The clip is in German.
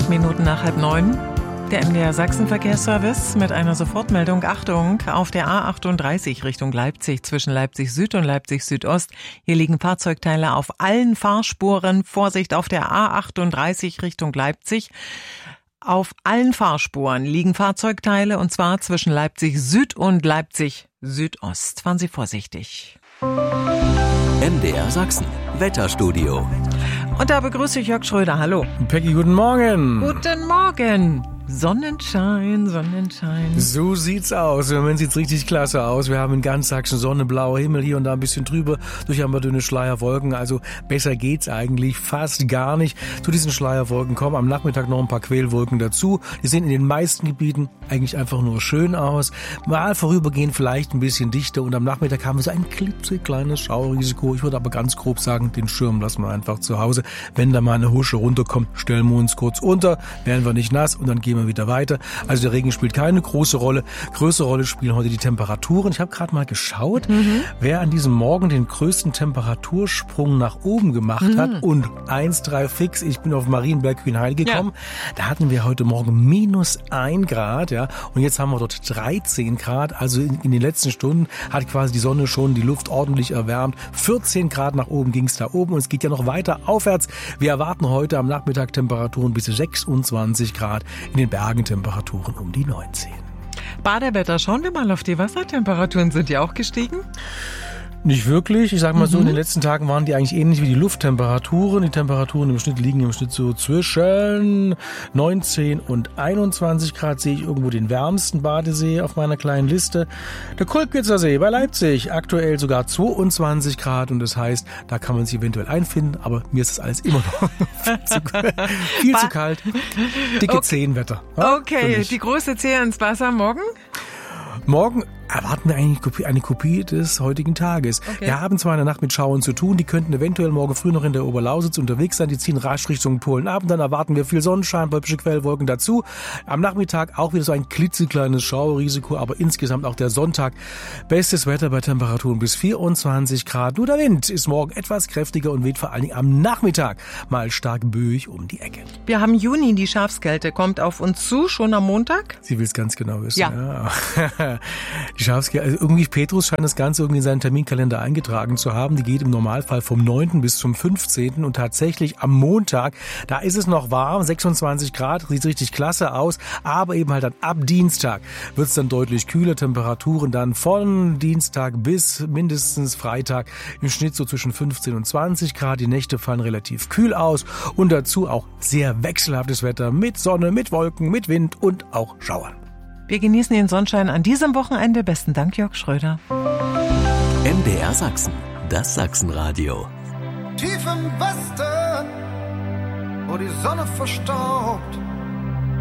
Minuten nach 8:30. Der MDR Sachsen-Verkehrsservice mit einer Sofortmeldung. Achtung, auf der A38 Richtung Leipzig zwischen Leipzig Süd und Leipzig Südost. Hier liegen Fahrzeugteile auf allen Fahrspuren. Vorsicht, auf der A38 Richtung Leipzig. Auf allen Fahrspuren liegen Fahrzeugteile, und zwar zwischen Leipzig Süd und Leipzig Südost. Fahren Sie vorsichtig. MDR Sachsen, Wetterstudio. Und da begrüße ich Jörg Schröder. Hallo. Peggy, guten Morgen. Guten Morgen. Sonnenschein, Sonnenschein. So sieht's aus. Im Moment sieht's richtig klasse aus. Wir haben in ganz Sachsen Sonne, blauer Himmel, hier und da ein bisschen trüber. Durch haben wir dünne Schleierwolken. Also besser geht's eigentlich fast gar nicht. Zu diesen Schleierwolken kommen am Nachmittag noch ein paar Quellwolken dazu. Die sehen in den meisten Gebieten eigentlich einfach nur schön aus. Mal vorübergehend vielleicht ein bisschen dichter. Und am Nachmittag haben wir so ein klitzekleines Schaurisiko. Ich würde aber ganz grob sagen, den Schirm lassen wir einfach zu Hause. Wenn da mal eine Husche runterkommt, stellen wir uns kurz unter, werden wir nicht nass und dann gehen wir wieder weiter. Also der Regen spielt keine große Rolle. Größere Rolle spielen heute die Temperaturen. Ich habe gerade mal geschaut, wer an diesem Morgen den größten Temperatursprung nach oben gemacht hat. Und 1,3 fix. Ich bin auf Marienberg-Kühnheil gekommen. Ja. Da hatten wir heute Morgen -1 Grad. Ja, und jetzt haben wir dort 13 Grad. Also in den letzten Stunden hat quasi die Sonne schon die Luft ordentlich erwärmt. 14 Grad nach oben ging es da oben. Und es geht ja noch weiter aufwärts. Wir erwarten heute am Nachmittag Temperaturen bis 26 Grad. In den Bergen Temperaturen um die 19. Badewetter, schauen wir mal auf die Wassertemperaturen. Sind die auch gestiegen? Nicht wirklich. Ich sag mal so, in den letzten Tagen waren die eigentlich ähnlich wie die Lufttemperaturen. Die Temperaturen im Schnitt liegen im Schnitt so zwischen 19 und 21 Grad. Sehe ich irgendwo den wärmsten Badesee auf meiner kleinen Liste. Der Kulpitzer See bei Leipzig, aktuell sogar 22 Grad. Und das heißt, da kann man sich eventuell einfinden. Aber mir ist das alles immer noch viel zu kalt. Dicke Zehenwetter. Ja, okay, die große Zehe ins Wasser morgen? Morgen erwarten wir eigentlich eine Kopie des heutigen Tages. Okay. Wir haben zwar in der Nacht mit Schauern zu tun, die könnten eventuell morgen früh noch in der Oberlausitz unterwegs sein, die ziehen rasch Richtung Polen ab und dann erwarten wir viel Sonnenschein, wölkische Quellwolken dazu. Am Nachmittag auch wieder so ein klitzekleines Schauerrisiko, aber insgesamt auch der Sonntag. Bestes Wetter bei Temperaturen bis 24 Grad. Nur der Wind ist morgen etwas kräftiger und weht vor allen Dingen am Nachmittag mal stark böig um die Ecke. Wir haben Juni, die Schafskälte kommt auf uns zu, schon am Montag? Sie will es ganz genau wissen. Ja. Die Schafskälte, also irgendwie Petrus scheint das Ganze irgendwie in seinen Terminkalender eingetragen zu haben. Die geht im Normalfall vom 9. bis zum 15. Und tatsächlich am Montag, da ist es noch warm, 26 Grad, sieht richtig klasse aus. Aber eben halt dann ab Dienstag wird es dann deutlich kühler. Temperaturen dann von Dienstag bis mindestens Freitag im Schnitt so zwischen 15 und 20 Grad. Die Nächte fallen relativ kühl aus und dazu auch sehr wechselhaftes Wetter mit Sonne, mit Wolken, mit Wind und auch Schauern. Wir genießen den Sonnenschein an diesem Wochenende. Besten Dank, Jörg Schröder. MDR Sachsen, das Sachsenradio. Tief im Westen, wo die Sonne verstaubt,